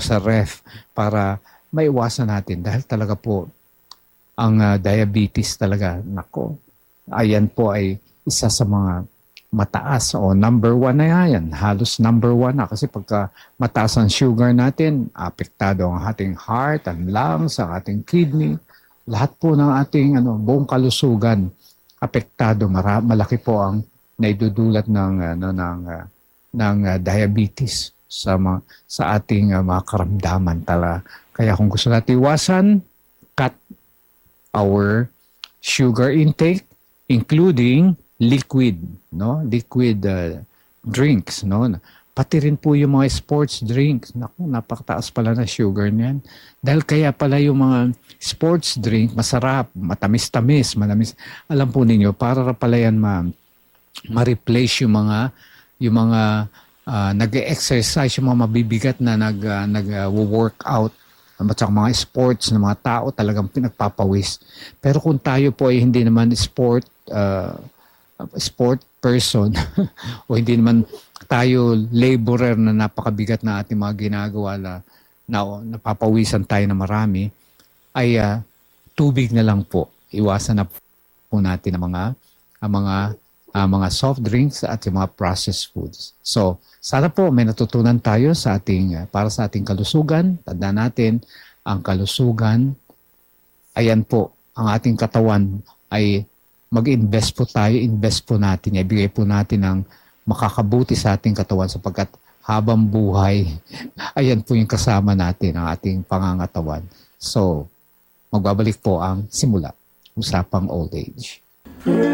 sa ref para maiwasan natin dahil talaga po ang diabetes talaga, nako, ayan po ay isa sa mga mataas o number one na yan. Halos number one na kasi pagka mataas ang sugar natin, apektado ang ating heart, ang lungs, ang ating kidney, lahat po ng ating buong kalusugan apektado. Malaki po ang naidudulot ng diabetes sa ating mga karamdaman talaga. Kaya kung gusto natin iwasan, cut our sugar intake, including liquid drinks, no? Pati rin po yung mga sports drinks. Naku, napakataas pala na sugar niyan. Dahil kaya pala yung mga sports drink, masarap, matamis-tamis, manamis. Alam po ninyo, para pala yan ma-replace yung mga nag-exercise, yung mga mabibigat na nag-workout, at saka mga sports ng mga tao talagang pinagpapawis. Pero kung tayo po ay hindi naman sport person o hindi naman tayo laborer na napakabigat na ating mga ginagawa na napapawisan tayo na marami, ay tubig na lang po. Iwasan na po natin ang mga soft drinks at yung mga processed foods. So, sana po may natutunan tayo para sa ating kalusugan. Tandaan natin, ang kalusugan, ayan po, ang ating katawan ay mag-invest po tayo, invest po natin, ibigay po natin ang makakabuti sa ating katawan sapagkat habang buhay, ayan po yung kasama natin, ang ating pangangatawan. So, magbabalik po ang simula, usapang old age.